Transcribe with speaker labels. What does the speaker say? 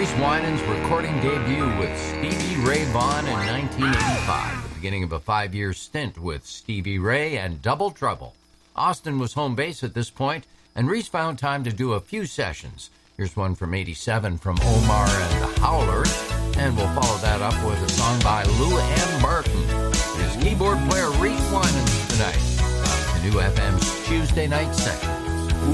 Speaker 1: Winans' recording debut with Stevie Ray Vaughan in 1985, the beginning of a 5-year stint with Stevie Ray and Double Trouble. Austin was home base at this point, and Reese found time to do a few sessions. Here's one from 87 from Omar and the Howlers, and we'll follow that up with a song by Lou Ann Barton. His keyboard player Reese Winans tonight on Canoe FM's Tuesday Night Session.